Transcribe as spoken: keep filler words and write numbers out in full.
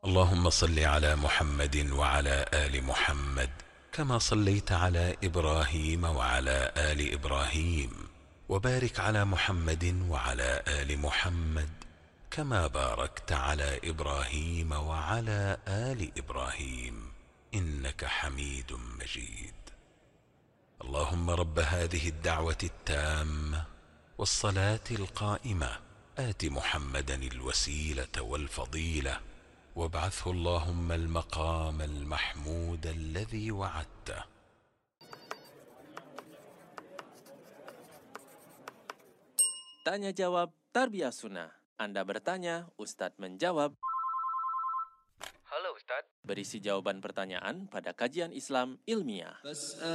اللهم صل على محمد وعلى آل محمد كما صليت على إبراهيم وعلى آل إبراهيم، وبارك على محمد وعلى آل محمد كما باركت على إبراهيم وعلى آل إبراهيم إنك حميد مجيد. اللهم رب هذه الدعوة التامة والصلاة القائمة آت محمدا الوسيلة والفضيلة وابعثه اللهم المقام المحمود الذي وعدته. Tanya jawab Tarbiyah Sunnah. Anda bertanya, Ustadz menjawab. Halo Ustadz. Berisi jawaban pertanyaan pada kajian Islam ilmiah.